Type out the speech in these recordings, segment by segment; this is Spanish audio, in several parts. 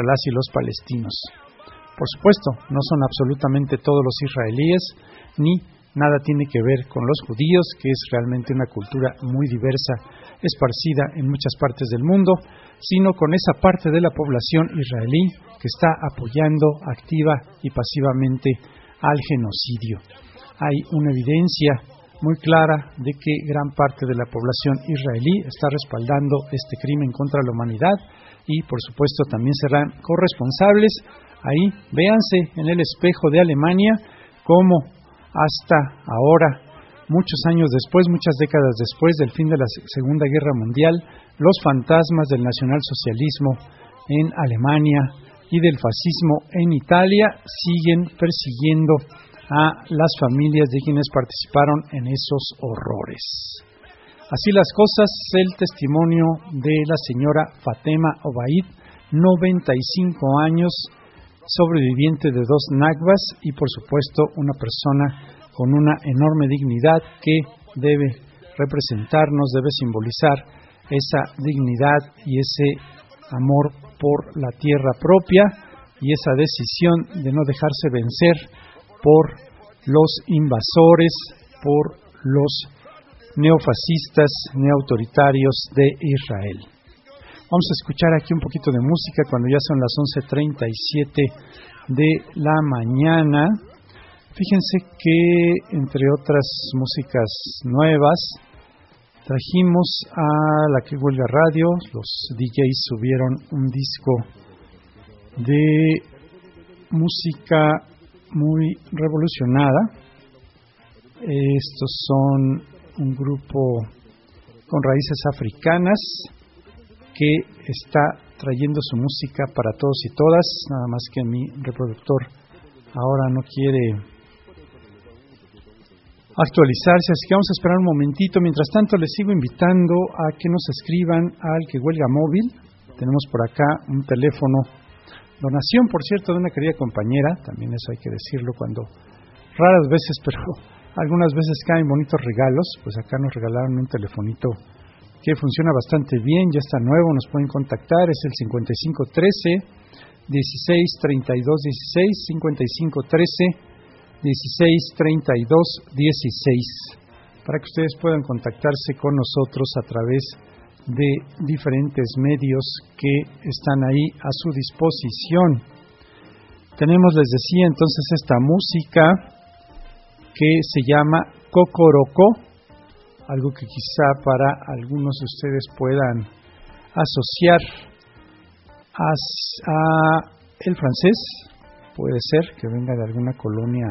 las y los palestinos. Por supuesto, no son absolutamente todos los israelíes, ni nada tiene que ver con los judíos, que es realmente una cultura muy diversa, esparcida en muchas partes del mundo, sino con esa parte de la población israelí que está apoyando activa y pasivamente al genocidio. Hay una evidencia muy clara de que gran parte de la población israelí está respaldando este crimen contra la humanidad y, por supuesto, también serán corresponsables. Ahí, véanse en el espejo de Alemania cómo hasta ahora, muchos años después, muchas décadas después del fin de la Segunda Guerra Mundial, los fantasmas del nacionalsocialismo en Alemania y del fascismo en Italia siguen persiguiendo a las familias de quienes participaron en esos horrores. Así las cosas, el testimonio de la señora Fatema Obaid, 95 años, sobreviviente de 2 Nakbas y por supuesto una persona con una enorme dignidad que debe representarnos, debe simbolizar esa dignidad y ese amor por la tierra propia y esa decisión de no dejarse vencer por los invasores, por los neofascistas, neoautoritarios de Israel. Vamos a escuchar aquí un poquito de música cuando ya son las 11:37 de la mañana. Fíjense que, entre otras músicas nuevas, trajimos a La Que Huelga Radio. Los DJs subieron un disco de música muy revolucionada. Estos son un grupo con raíces africanas que está trayendo su música para todos y todas, nada más que mi reproductor ahora no quiere actualizarse, así que vamos a esperar un momentito. Mientras tanto, les sigo invitando a que nos escriban al Que Huelga Móvil. Tenemos por acá un teléfono, donación, por cierto, de una querida compañera, también eso hay que decirlo, cuando raras veces, pero algunas veces caen bonitos regalos. Pues acá nos regalaron un telefonito que funciona bastante bien, ya está nuevo, nos pueden contactar, es el 5513 1632 16, 5513 1632 16, para que ustedes puedan contactarse con nosotros a través de diferentes medios que están ahí a su disposición. Tenemos, les decía, entonces esta música que se llama Kokoroko, algo que quizá para algunos de ustedes puedan asociar a el francés, puede ser que venga de alguna colonia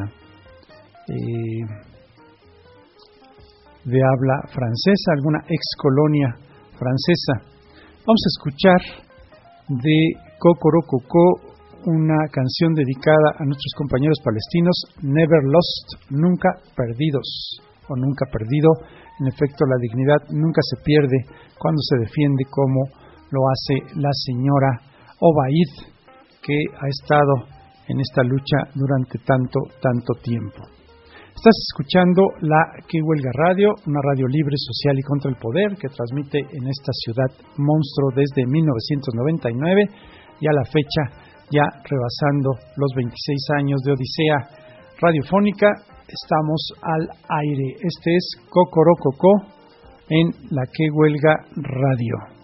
de habla francesa, alguna ex colonia francesa. Vamos a escuchar de Kokoroko una canción dedicada a nuestros compañeros palestinos, Never Lost, nunca perdidos o nunca perdido. En efecto, la dignidad nunca se pierde cuando se defiende como lo hace la señora Obaid, que ha estado en esta lucha durante tanto tiempo. Estás escuchando La Que Huelga Radio, una radio libre, social y contra el poder que transmite en esta ciudad monstruo desde 1999 y a la fecha ya rebasando los 26 años de odisea radiofónica. Estamos al aire. Este es Kokoroko en La Que Huelga Radio.